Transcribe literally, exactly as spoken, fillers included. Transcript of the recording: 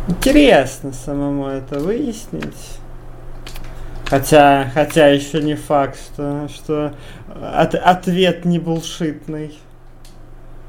Интересно самому это выяснить. Хотя, хотя еще не факт, что, что от, ответ не булшитный.